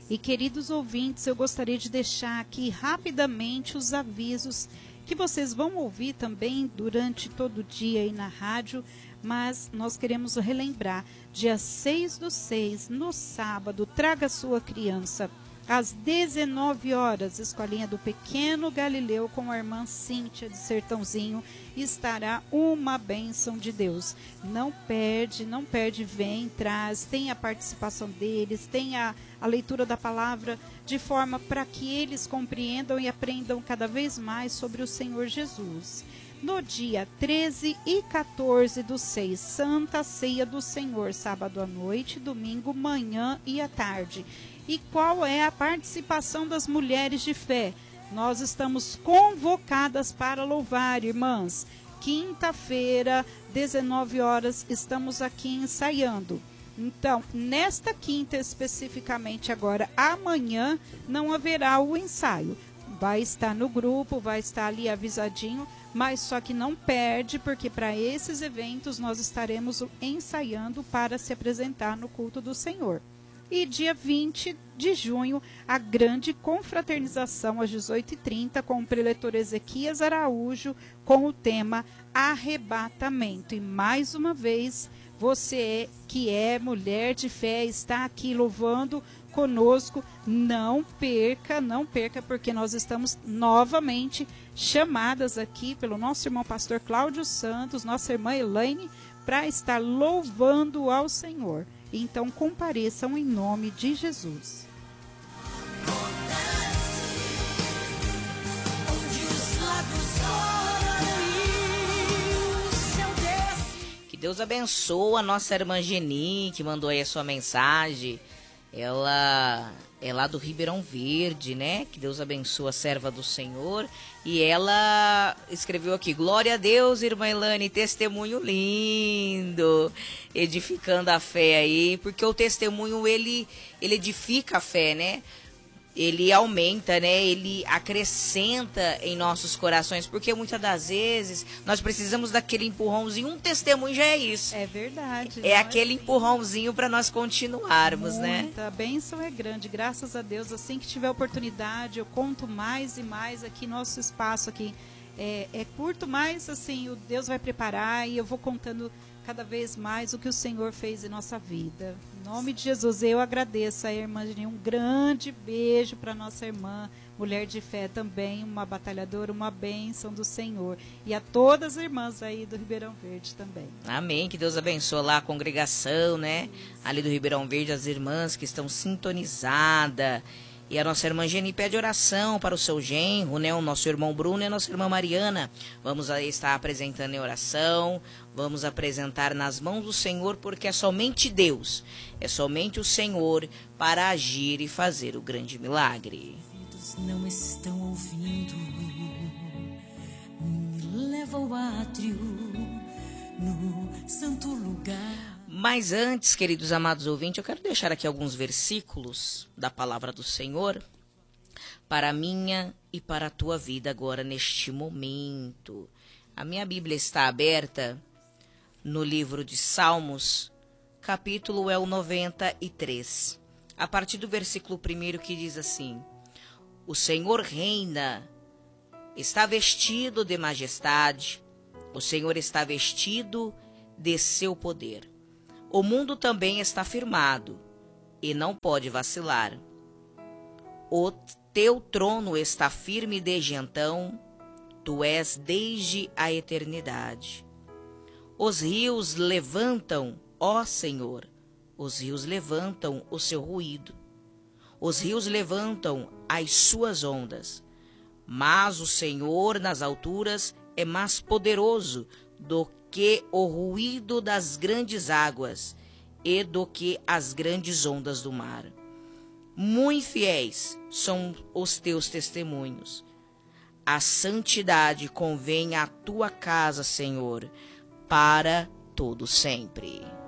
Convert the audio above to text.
E queridos ouvintes, eu gostaria de deixar aqui rapidamente os avisos que vocês vão ouvir também durante todo o dia aí na rádio, mas nós queremos relembrar, dia 6/6, no sábado, traga sua criança. Às 19 horas, Escolinha do Pequeno Galileu com a irmã Cíntia de Sertãozinho, estará uma bênção de Deus. Não perde, vem, traz, tem a participação deles, tem a leitura da palavra, de forma para que eles compreendam e aprendam cada vez mais sobre o Senhor Jesus. No dia 13 e 14/6, Santa Ceia do Senhor, sábado à noite, domingo, manhã e à tarde. E qual é a participação das mulheres de fé? Nós estamos convocadas para louvar, irmãs. Quinta-feira, 19 horas, estamos aqui ensaiando. Então, nesta quinta especificamente agora, amanhã, não haverá o ensaio. Vai estar no grupo, vai estar ali avisadinho, mas só que não perde, porque para esses eventos nós estaremos ensaiando para se apresentar no culto do Senhor. E dia 20 de junho, a grande confraternização às 18h30 com o preletor Ezequias Araújo, com o tema Arrebatamento. E mais uma vez, você que é mulher de fé, está aqui louvando conosco, não perca, porque nós estamos novamente chamadas aqui pelo nosso irmão pastor Cláudio Santos, nossa irmã Elaine, para estar louvando ao Senhor. Então compareçam em nome de Jesus. Que Deus abençoe a nossa irmã Geni, que mandou aí a sua mensagem. Ela é lá do Ribeirão Verde, né? Que Deus abençoe a serva do Senhor. E ela escreveu aqui: glória a Deus, irmã Elane, testemunho lindo, edificando a fé aí, porque o testemunho, ele edifica a fé, né? Ele aumenta, né? Ele acrescenta em nossos corações, porque muitas das vezes nós precisamos daquele empurrãozinho, um testemunho já é isso. É verdade. É aquele empurrãozinho para nós continuarmos, né? A bênção é grande, graças a Deus. Assim que tiver oportunidade, eu conto mais e mais aqui, nosso espaço aqui é curto, mas assim, o Deus vai preparar e eu vou contando cada vez mais o que o Senhor fez em nossa vida. Em nome de Jesus, eu agradeço a irmã Geni, um grande beijo para nossa irmã, mulher de fé também, uma batalhadora, uma bênção do Senhor. E a todas as irmãs aí do Ribeirão Verde também. Amém, que Deus abençoe lá a congregação, né? Ali do Ribeirão Verde, as irmãs que estão sintonizadas. E a nossa irmã Geni pede oração para o seu genro, né? O nosso irmão Bruno e a nossa irmã Mariana. Vamos aí estar apresentando em oração, vamos apresentar nas mãos do Senhor, porque é somente Deus, é somente o Senhor para agir e fazer o grande milagre. Não estão ouvindo, me leva ao átrio, no santo lugar. Mas antes, queridos amados ouvintes, eu quero deixar aqui alguns versículos da palavra do Senhor para a minha e para a tua vida agora neste momento. A minha Bíblia está aberta no livro de Salmos, capítulo é o 93, a partir do versículo 1 que diz assim: o Senhor reina, está vestido de majestade, o Senhor está vestido de seu poder. O mundo também está firmado e não pode vacilar. O teu trono está firme desde então, tu és desde a eternidade. Os rios levantam, ó Senhor, os rios levantam o seu ruído. Os rios levantam as suas ondas. Mas o Senhor nas alturas é mais poderoso do que o ruído das grandes águas e do que as grandes ondas do mar. Muito fiéis são os teus testemunhos. A santidade convém à tua casa, Senhor, para todo sempre.